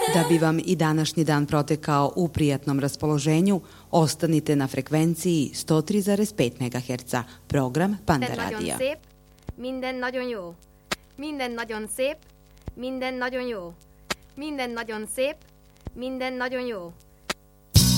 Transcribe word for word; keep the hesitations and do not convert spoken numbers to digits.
Da bi vam i današnji dan protekao u prijatnom raspoloženju, ostanite na frekvenciji sto tri zarez pet megaherca, program Panda Radija. Minden nagyon jó. Minden nagyon szép. Minden nagyon jó. Minden nagyon szép. Minden nagyon jó.